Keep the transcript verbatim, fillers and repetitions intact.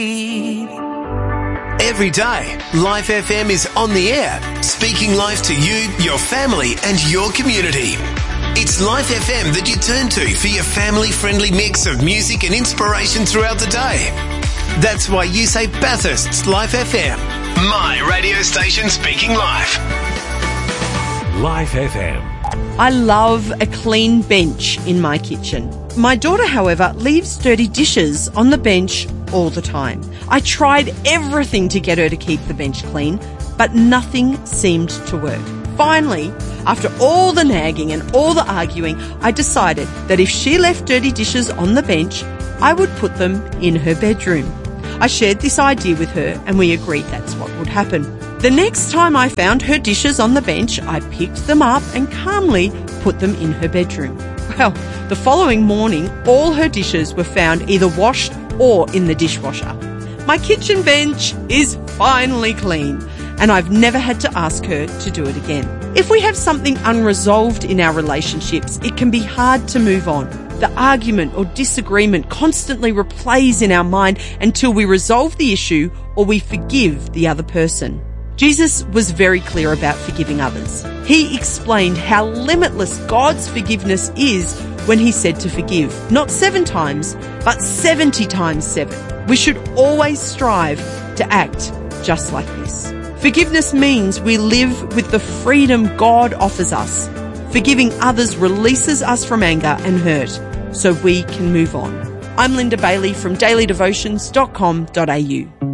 Every day, Life F M is on the air, speaking life to you, your family and your community. It's Life F M that you turn to for your family-friendly mix of music and inspiration throughout the day. That's why you say Bathurst's Life F M, my radio station speaking life. Life F M. I love a clean bench in my kitchen. My daughter, however, leaves dirty dishes on the bench all the time. I tried everything to get her to keep the bench clean, but nothing seemed to work. Finally, after all the nagging and all the arguing, I decided that if she left dirty dishes on the bench, I would put them in her bedroom. I shared this idea with her and we agreed that's what would happen. The next time I found her dishes on the bench, I picked them up and calmly put them in her bedroom. Well, the following morning, all her dishes were found either washed or in the dishwasher. My kitchen bench is finally clean, and I've never had to ask her to do it again. If we have something unresolved in our relationships, it can be hard to move on. The argument or disagreement constantly replays in our mind until we resolve the issue or we forgive the other person. Jesus was very clear about forgiving others. He explained how limitless God's forgiveness is when he said to forgive, not seven times, but seventy times seven. We should always strive to act just like this. Forgiveness means we live with the freedom God offers us. Forgiving others releases us from anger and hurt so we can move on. I'm Linda Bailey from daily devotions dot com dot a u.